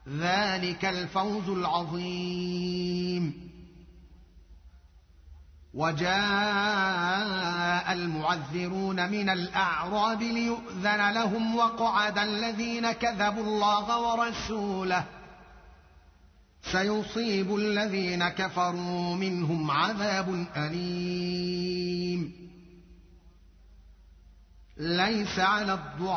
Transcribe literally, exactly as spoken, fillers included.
ذلك الفوز العظيم. وجاء المعذرون من الأعراب ليؤذن لهم وقعد الذين كذبوا الله ورسوله سيصيب الذين كفروا منهم عذاب أليم. ليس على الضعفاء